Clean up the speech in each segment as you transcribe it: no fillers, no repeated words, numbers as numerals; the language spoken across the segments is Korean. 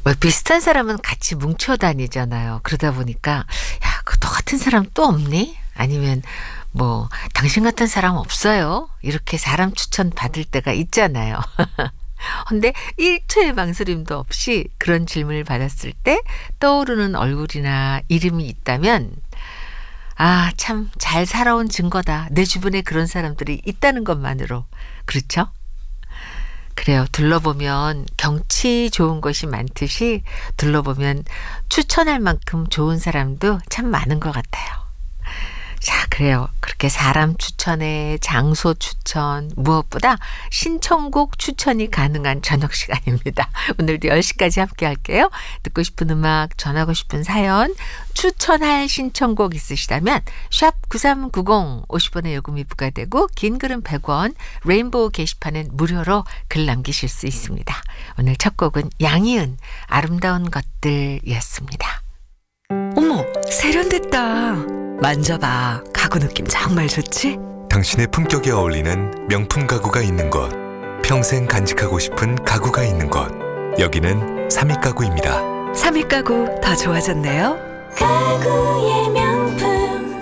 뭐 비슷한 사람은 같이 뭉쳐 다니잖아요. 그러다 보니까 야, 너 같은 사람 또 없니? 아니면 뭐 당신 같은 사람 없어요? 이렇게 사람 추천 받을 때가 있잖아요. 근데 1초의 망설임도 없이 그런 질문을 받았을 때 떠오르는 얼굴이나 이름이 있다면 아, 참 잘 살아온 증거다. 내 주변에 그런 사람들이 있다는 것만으로. 그렇죠? 그래요. 둘러보면 경치 좋은 것이 많듯이 둘러보면 추천할 만큼 좋은 사람도 참 많은 것 같아요. 자, 그래요. 그렇게 사람 추천에 장소 추천, 무엇보다 신청곡 추천이 가능한 저녁 시간입니다. 오늘도 10시까지 함께 할게요. 듣고 싶은 음악, 전하고 싶은 사연, 추천할 신청곡 있으시다면 샵 9390 50원의 요금이 부과되고 긴 글은 100원, 레인보우 게시판은 무료로 글 남기실 수 있습니다. 오늘 첫 곡은 양희은 아름다운 것들이었습니다. 어머, 세련됐다. 만져봐. 가구 느낌 정말 좋지? 당신의 품격에 어울리는 명품 가구가 있는 곳, 평생 간직하고 싶은 가구가 있는 곳, 여기는 삼익가구입니다. 삼익가구 더 좋아졌네요. 가구의 명품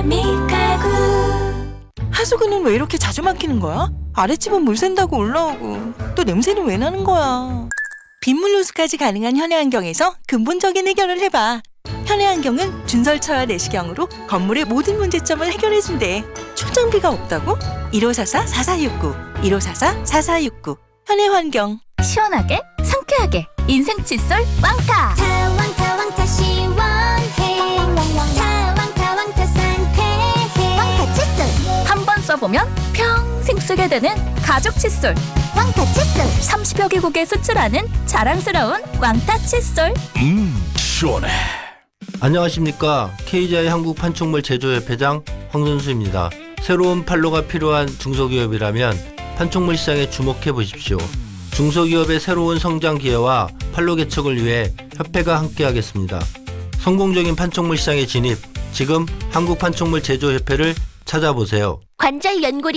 삼익가구. 하수구는 왜 이렇게 자주 막히는 거야? 아랫집은 물 샌다고 올라오고 또 냄새는 왜 나는 거야? 빗물 호수까지 가능한 현해환경에서 근본적인 해결을 해봐. 현해환경은 준설처와 내시경으로 건물의 모든 문제점을 해결해준대. 초장비가 없다고? 1544-4469 1544-4469 현해환경. 시원하게 상쾌하게 인생 칫솔 왕타. 왕타 시원해. 왕타 상쾌해. 왕타 칫솔. 한 번 써보면 평생 쓰게 되는 가죽 칫솔. 왕타 칫솔. 30여 개국에 수출하는 자랑스러운 왕타 칫솔. 시원해. 안녕하십니까. KGI 한국판촉물 제조협회장 황선수입니다. 새로운 판로가 필요한 중소기업이라면 판촉물 시장에 주목해 보십시오. 중소기업의 새로운 성장 기회와 판로 개척을 위해 협회가 함께하겠습니다. 성공적인 판촉물 시장에 진입, 지금 한국판촉물 제조협회를 찾아보세요. 관절 연골이